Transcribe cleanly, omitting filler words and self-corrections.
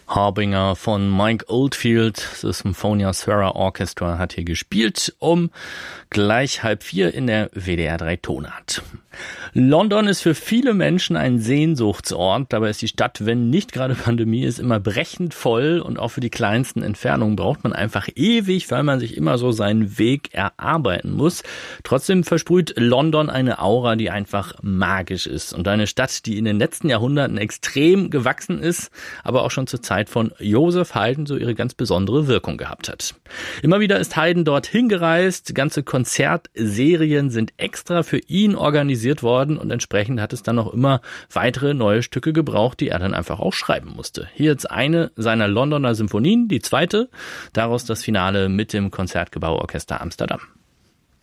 Harbinger von Mike Oldfield, das Symphonia Sfera Orchestra hat hier gespielt, um gleich 3:30 in der WDR 3 Tonart. London ist für viele Menschen ein Sehnsuchtsort. Dabei ist die Stadt, wenn nicht gerade Pandemie ist, immer brechend voll und auch für die kleinsten Entfernungen braucht man einfach ewig, weil man sich immer so seinen Weg erarbeiten muss. Trotzdem versprüht London eine Aura, die einfach magisch ist und eine Stadt, die in den letzten Jahrhunderten extrem gewachsen ist, aber auch schon zur Zeit von Joseph Haydn so ihre ganz besondere Wirkung gehabt hat. Immer wieder ist Haydn dort hingereist, ganze Konzertserien sind extra für ihn organisiert worden und entsprechend hat es dann noch immer weitere neue Stücke gebraucht, die er dann einfach auch schreiben musste. Hier jetzt eine seiner Londoner Symphonien, die zweite, daraus das Finale mit dem Konzertgebauorchester Amsterdam.